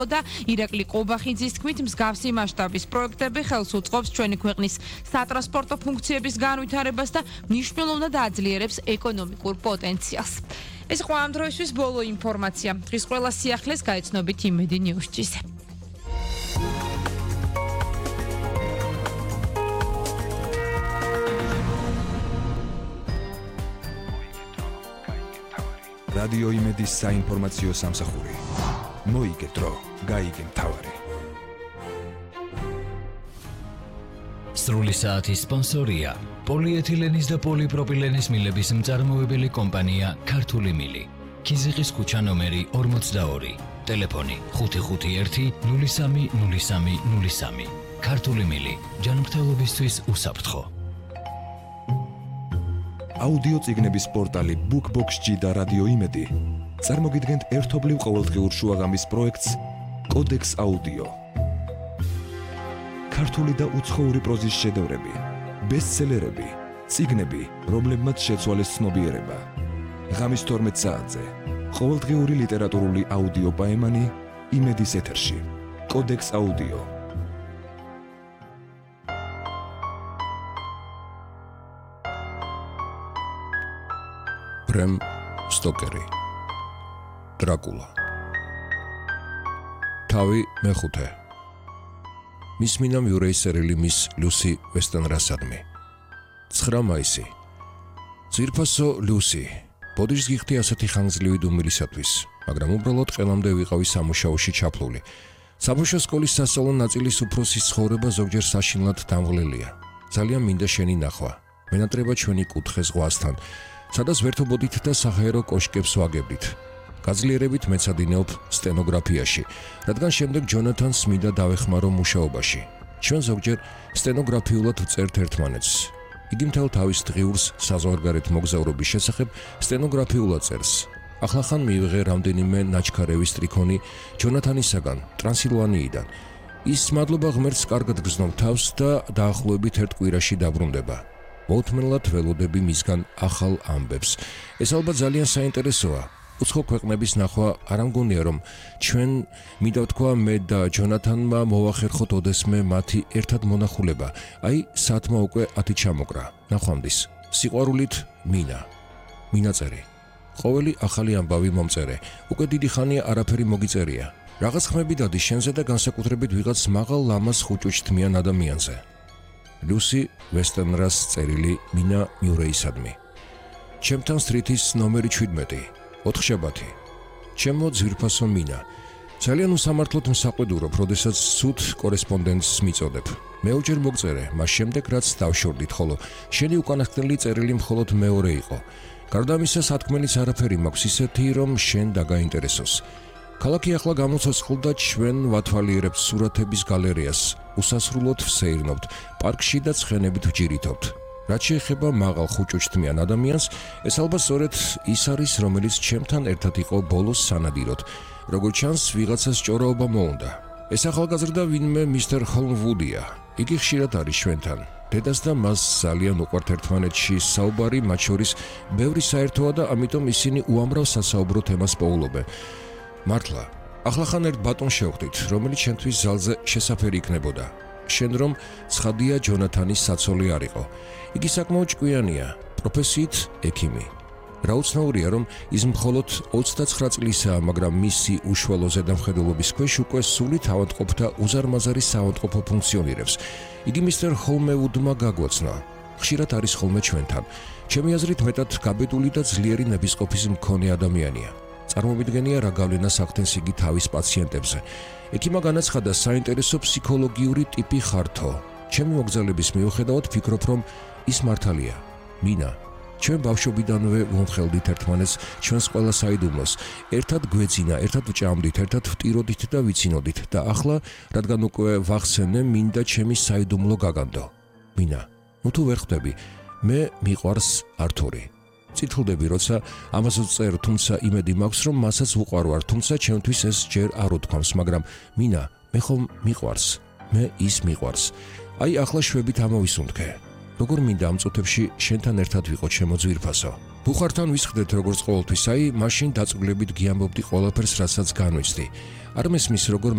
და ირაკლი ყობახიძის თქმით, მსგავსი მასშტაბის პროექტები ხელს უწყობს ჩვენი ქვეყნის სატრანსპორტო ფუნქციების განვითარებას და მნიშვნელოვნად აძლიერებს ეკონომიკურ პოტენციალს. ეს იყო ამ დროისთვის ბოლო ინფორმაცია. დღის ყველა სიახლეს გაიცნობით იმედი ნიუსჯიზე. რადიო იმედის საინფორმაციო სამსახური. მოიგეთრო, გაიგე მთავარი. სრული საათის სპონსორია პოლიეთილენის და პოლიპროპილენის მილების მწარმოებელი კომპანია ქართული მილი. ქიზიყის ქუჩა ნომერი 42. ტელეფონი 551 030303. ქართული მილი. ჯანმრთელობისთვის უსაფრთხო. აუდიო წიგნების პორტალი BookBox-ში და რადიო იმედი წარმოგიდგენთ ერთობლივ ყოველდღიურ შუაღამის პროექტს კოდექს აუდიო. ქართული და უცხოური პროზის შედევრები, ბესტსელერები, წიგნები, რომლებმაც შეცვალეს ცნობიერება. ღამის 12 საათზე ყოველდღიური ლიტერატურული აუდიო პაემანი იმედის ეთერში. კოდექს აუდიო. ბრემ სტოკერი. დრაკულა. თავი მეხუთე. მის მინა მიურეის სერიალი მის ლუსი ვესტენრასადმი. 9 მაისი. ძვირფასო ლუსი. ბოდიშს გიხდი ასეთი ხანგრძლივი დუმილისათვის, მაგრამ უბრალოდ ყელამდე ვიყავი სამუშაოში ჩაფლული. სამუშო სკოლის სასწავლო ნაწილის უფროსის ცხოვრება ზოგჯერ საშინლად დამღლელია. ძალიან მინდა შენი ნახვა. მენატრება ჩვენი კუთხე ზღვასთან, სადაც ვერთობოდით და საჰაერო კოშკებს ვაგებდით. გაძლიერებით მეცადინეობ სტენოგრაფიაში, რადგან შემდეგ ჯონათანს მინდა დავეხმარო მუშაობაში. ჩვენ ზოგჯერ სტენოგრაფიულად ვწერთ ერთმანეთს. იგი მთელ თავის დღიურს საზღვარგარეთ მოგზაურობის შესახებ სტენოგრაფიულად წერს. ახლახან მიიღე რამდენიმე ნაჩქარევი სტრიქონი ჯონათანისაგან, ტრანსილვანიიდან. ის მადლობა ღმერთს კარგად გრძნობ თავს და დაახლოებით ერთ კვირაში დაბრუნდება. მოუთმენლად ველოდები მისგან ახალ ამბებს. ეს ალბათ ძალიან საინტერესოა. უცხო ქვეყნების ნახვა არ ამგონია, რომ ჩვენ მინდა ვთქვა მე და ჯონათანმა მოვახერხოთ ოდესმე მათი ერთად მონახულება. აი, საათმა უკვე 10 ჩამოკრა. ნახვამდის. სიყვარულით მინა წერი. ყოველი ახალი ამბავი მომწერე. უკვე დიდი ხანია არაფერი მოგიწერია. რაღაც ხმები დადი შენზე და განსაკუთრებით ვიღაც მაღალ ლამაზ ხუჭუჭთმიან ადამიანზე. ლუსი ვესტენრას წერილი მინა მიურეისადმი. ჩემთან სტრიტის ნომერი 17. 4 შაბათი. ჩემო ძვირფასო მინა. ძალიან უსამართლოდ მსაყვედურობ, როდესაც სუთ კორესპონდენტს მიწოდებ. მეუჯერ მოგწერე, მას შემდეგ რაც დავშორდით, ხოლო შენი უკანასკნელი წერილი მხოლოდ მეორე იყო. გარდა ამისა, სათქმელიც არაფერი მაქვს ისეთი, რომ შენ დაგაინტერესოს. ქალაქი ახლა გამოცოცხლ და ჩვენ ვათვალიერებთ სურათების გალერეას. უსასრულოდ ვსეირნობთ, პარკში და ცხენებით ვჯირითობთ. რაც შეეხება მაღალ ხუჭუჭთმიან ადამიანს, ეს ალბათ სწორედ ის არის, რომელიც ჩემთან ერთად იყო ბოლოს სანადიროდ. როგორც ჩანს, ვიღაცას ჭორაობა მოუნდა. ეს ახალგაზრდა ვინმე მისტერ ჰოლმვუდია. იგი ხშირად არის ჩვენთან. დედას და მას ძალიან უყვართ ერთმანეთში საუბარი, მათ შორის ბევრი საერთოა და ამიტომ ისინი უამრავ სასაუბრო თემას პოულობენ. მართლა, ახლახან ერთ ბატონს შევხვდით, რომელიც შენთვის ზალზე შესაფერი იქნებოდა. შენ რომ ცხადია ჯონათანის საცოლი არ იყო. იგი საკმაოდ ჭკვიანია, პროფესიით ექიმი. რა უცნაურია, რომ ის მხოლოდ 29 წლისაა, მაგრამ მისი უშუალო ზედამხედველობის ქვეშ უკვე სული თავადყოფთა უზარმაზარი საავადმყოფო ფუნქციონირებს. იგი მისტერ ჰოლმეუდმა გაგვაცნა. ხშირად არის ხოლმე ჩვენთან. ჩემი აზრით მეტად გაბედული და ძლიერი ნებისყოფის მქონე ადამიანია. წარმომიდგენია რა გავლენას ახდენს იგი თავის პაციენტებზე. ექიმა განაცხადა, საინტერესო ფსიქოლოგიური ტიპი ხართო. ჩემი მოგზაურობის მიუხედავად ვფიქრობ, რომ ის მართალია. მინა, ჩვენ ბავშვობიდანვე ვუმხელდით ერთმანეთს ჩვენს ყველა საიდუმლოს. ერთად გვეძინა, ერთად ვჭამდით, ერთად ვტიროდით და ვიცინოდით და ახლა, რადგან უკვე ვახსენე, მინდა ჩემი საიდუმლო გაგანდო. მინა, ნუ თუ ვერ ხვდები, მე მიყვარს ართური. წითლდები, როცა ამაზე წერ, თუმცა იმედი მაქვს, რომ მასაც ვუყვარვარ, თუმცა ჩემთვის ეს ჯერ არ უთქვამს, მაგრამ მინა, მე ხომ მიყვარს, მე ის მიყვარს. აი ახლა შვებით ამოვისუნთქე. როგორ მინდა ამ წუთებში შენთან ერთად ვიყო, ჩემო ძვირფასო. ბუხართან ვისხდეთ როგორც ყოველთვის, აი მაშინ დაწვრილებით გიამბობდი ყველაფერს, რასაც განვიცდი. არ მესმის, როგორ